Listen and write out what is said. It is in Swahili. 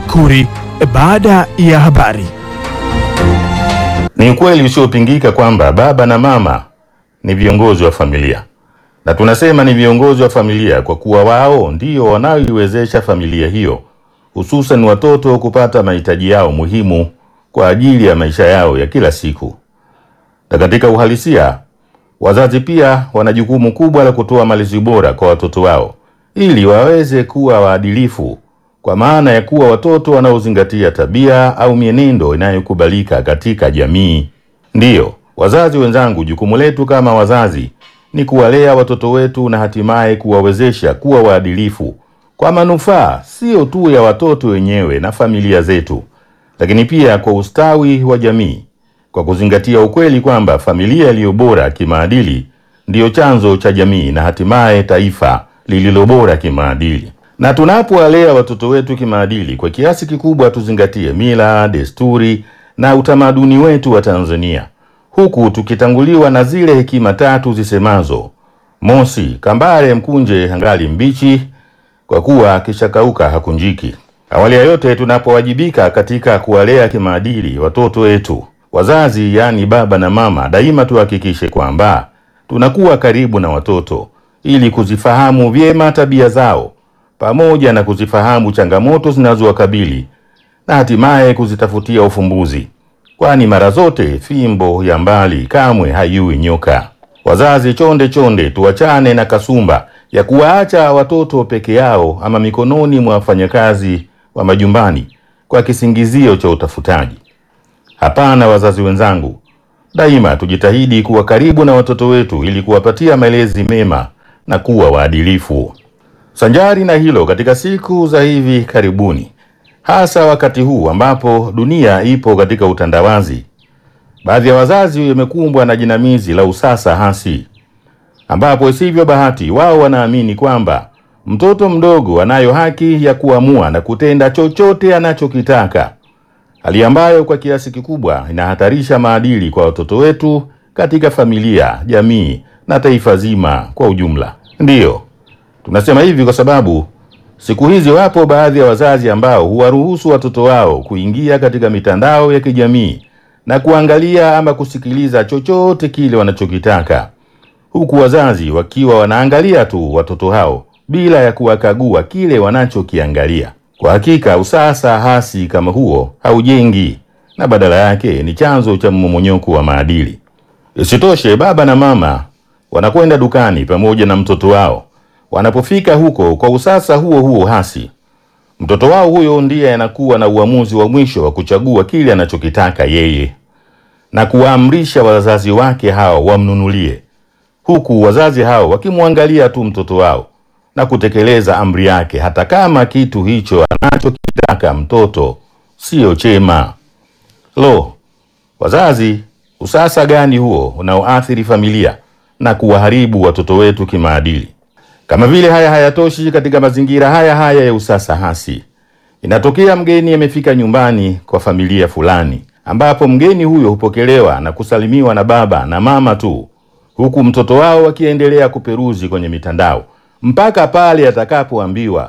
Makuri baada ya habari. Ni ukweli usiopingika kwamba baba na mama ni viongozi wa familia, na tunasema ni viongozi wa familia kwa kuwa wao ndio wanaoiwezesha familia hiyo, hususan watoto, kupata mahitaji yao muhimu kwa ajili ya maisha yao ya kila siku. Na katika uhalisia, wazazi pia wana jukumu kubwa la kutoa malezi bora kwa watoto wao ili waweze kuwa waadilifu, kwa maana ya kuwa watoto wanaozingatia tabia au mienendo inayokubalika katika jamii. Ndiyo, wazazi wenzangu, jukumu letu kama wazazi ni kuwalea watoto wetu na hatimaye kuwawezesha kuwa waadilifu kwa manufaa sio tu ya watoto wenyewe na familia zetu, lakini pia kwa ustawi wa jamii, kwa kuzingatia ukweli kwamba familia iliyo bora kimaadili ndiyo chanzo cha jamii na hatimaye taifa lililo bora kimaadili. Na tunapowalea watoto wetu kimaadili, kwa kiasi kikubwa tuzingatie mila, desturi na utamaduni wetu wa Tanzania, huku tukitanguliwa na zile hekima tatu zisemazo: mosi, kambare mkunje hangali mbichi, kwa kuwa kishakauka hakunjiki. Awali ya yote, tunapowajibika katika kuwalea kimaadili watoto wetu, wazazi yani baba na mama, daima tuhakikishe kwamba tunakuwa karibu na watoto ili kuzifahamu vyema tabia zao, pamoja na kuzifahamu changamoto zinazowakabili na hatimaye kuzitafutia ufumbuzi, kwani mara zote fimbo ya mbali kamwe haiui nyoka. Wazazi, chonde chonde tuachane na kasumba ya kuwaacha watoto peke yao ama mikononi mwa wafanyakazi wa majumbani kwa kisingizio cha utafutaji. Hapana wazazi wenzangu, daima tujitahidi kuwa karibu na watoto wetu ili kuwapatia malezi mema na kuwa waadilifu. Sanjari na hilo, katika siku za hivi karibuni, hasa wakati huu ambapo dunia ipo katika utandawazi, baadhi ya wazazi wamekumbwa na jinamizi la usasa hasi, ambapo isivyo bahati wao wanaamini kwamba mtoto mdogo anayo haki ya kuamua na kutenda chochote anachokitaka, hali ambayo kwa kiasi kikubwa inahatarisha maadili kwa watoto wetu katika familia, jamii na taifa zima kwa ujumla. Ndiyo, tunasema hivi kwa sababu siku hizi wapo baadhi ya wazazi ambao huwaruhusu watoto wao kuingia katika mitandao ya kijamii na kuangalia ama kusikiliza chochote kile wanachokitaka, huku wazazi wakiwa wanaangalia tu watoto hao bila ya kuwakagua kile wanachokiangalia. Kwa hakika usasa hasi kama huo haujengi, na badala yake ni chanzo cha mmomonyoko wa maadili. Isitoshe, baba na mama wanakwenda dukani pamoja na mtoto wao. Wanapofika huko kwa usasa huo huo hasi, mtoto wao huyo ndiye anakuwa na uamuzi wa mwisho wa kuchagua kile anachokitaka yeye na kuwaamrisha wazazi wake hao wamnunulie, huku wazazi hao wakimwangalia tu mtoto wao na kutekeleza amri yake, hata kama kitu hicho anachokitaka mtoto sio chema. Lo, wazazi, usasa gani huo unaoathiri familia na kuwaharibu watoto wetu kimaadili? Kama vile haya hayatoshi, katika mazingira haya haya ya usasa hasi, inatokea mgeni amefika nyumbani kwa familia fulani, ambapo mgeni huyo hupokelewa na kusalimiwa na baba na mama tu, huku mtoto wao akiendelea kuperuzi kwenye mitandao mpaka pale atakapoambiwa